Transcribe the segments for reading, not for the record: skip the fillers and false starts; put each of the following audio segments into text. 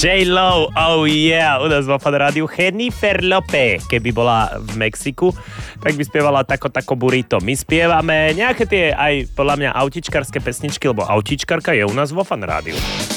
J-Lo, oh yeah, u nás vo Fan Rádiu Jennifer Lopez. Keby bola v Mexiku, tak by spievala Tako burrito. My spievame nejaké tie aj podľa mňa autičkarské pesničky, lebo autičkarka je u nás vo Fan Rádiu.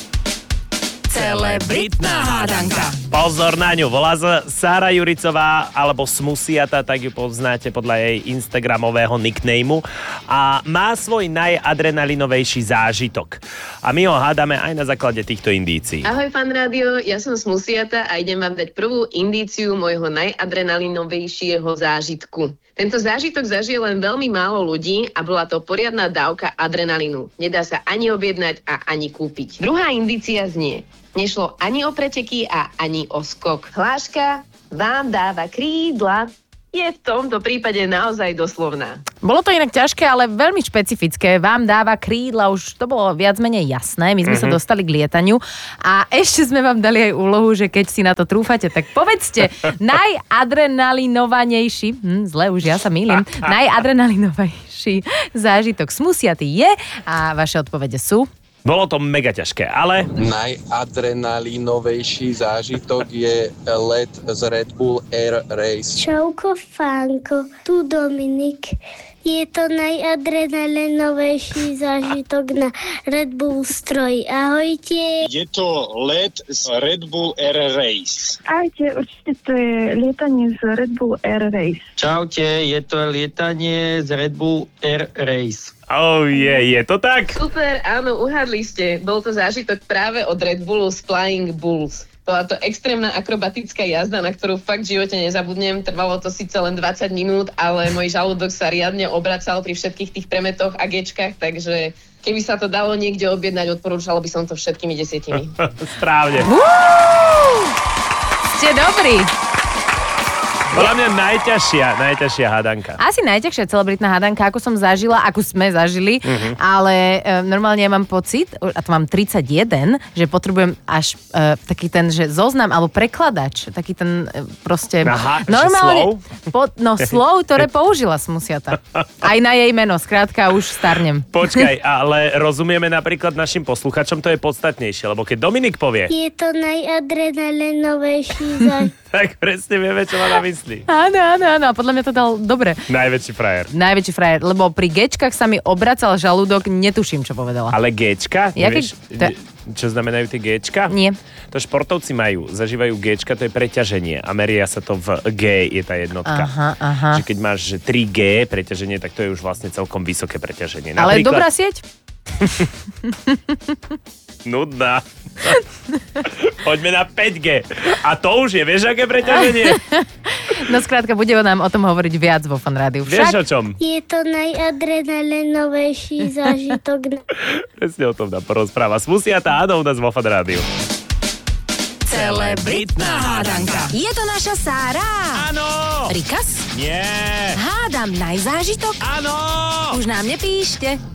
Celebritná hádanka. Pozor na ňu, volá sa Sára Juricová, alebo Smusiata, tak ju poznáte podľa jej instagramového nicknameu a má svoj najadrenalinovejší zážitok. A my ho hádame aj na základe týchto indícií. Ahoj Fan Rádio, ja som Smusiata a idem vám dať prvú indíciu môjho najadrenalinovejšieho zážitku. Tento zážitok zažije len veľmi málo ľudí a bola to poriadna dávka adrenalínu. Nedá sa ani objednať a ani kúpiť. Druhá indícia znie: nešlo ani o preteky a ani o skok. Hláška vám dáva krídla je v tomto prípade naozaj doslovná. Bolo to inak ťažké, ale veľmi špecifické. Vám dáva krídla, už to bolo viac menej jasné. My sme sa dostali k lietaniu a ešte sme vám dali aj úlohu, že keď si na to trúfate, tak povedzte najadrenalinovanejší, zle už ja sa mýlim, najadrenalinovejší zážitok Smusiaty je a vaše odpovede sú... Bolo to mega ťažké, ale... Najadrenalinovejší zážitok je let z Red Bull Air Race. Čauko, Fánko, tu Dominik. Je to najadrenalinovejší zážitok na Red Bull stroji. Ahojte. Je to let z Red Bull Air Race. Ahojte, určite to je lietanie z Red Bull Air Race. Čaute, je to lietanie z Red Bull Air Race. Oh je to tak? Super, áno, uhádli ste. Bol to zážitok práve od Red Bullu z Flying Bulls. Bola to extrémna akrobatická jazda, na ktorú fakt v živote nezabudnem. Trvalo to síce len 20 minút, ale môj žalúdok sa riadne obracal pri všetkých tých premetoch a gečkách, takže keby sa to dalo niekde objednať, odporúčala by som to všetkými 10. Správne. Ste dobrí. Podľa mňa najťažšia hádanka. Asi najťažšia celebritná hádanka, ako som zažila, ako sme zažili, ale normálne ja mám pocit, a to mám 31, že potrebujem až taký ten, že zoznam alebo prekladač, taký ten proste... Aha, normálne, slov, ktoré použila Smusiata. Aj na jej meno, skrátka už starnem. Počkaj, ale rozumieme napríklad našim posluchačom, to je podstatnejšie, lebo keď Dominik povie... Je to najadrenalinovejší zážitok. Tak presne vieme, čo má na mysli. Áno, a podľa mňa to dal dobre. Najväčší frajer, lebo pri gečkách sa mi obracal žalúdok, netuším, čo povedala. Ale géčka? Nevieš, čo znamenajú tie géčka? Nie. To športovci zažívajú géčka, to je preťaženie a meria sa to v G, je tá jednotka. Aha. Že keď máš 3G preťaženie, tak to je už vlastne celkom vysoké preťaženie. Ale dobrá sieť? Nudná. Poďme na 5G. A to už je, vieš, aké preťaženie? No skrátka, bude nám o tom hovoriť viac vo Fan Rádiu. Vieš o čom? Je to najadrenalinovejší zážitok. Presne o tom nám porozpráva Smusiata, áno, u nás vo Fan Rádiu. Celebritná hádanka. Je to naša Sára? Áno. Rikas? Nie. Hádam najzážitok? Áno. Už nám nepíšte.